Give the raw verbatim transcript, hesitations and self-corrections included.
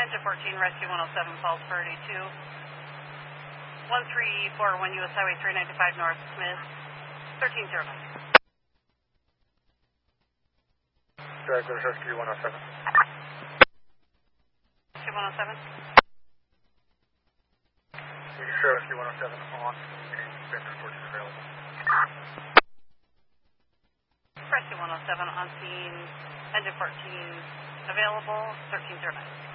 Engine fourteen, Rescue one oh seven, calls for eighty-two. one three four one U S Highway three ninety-five North, Smith, thirteen zero nine. Dragler Rescue one oh seven. Rescue one oh seven. Rescue one oh seven on and Engine fourteen available. Rescue one oh seven on scene, Engine fourteen available, thirteen zero nine.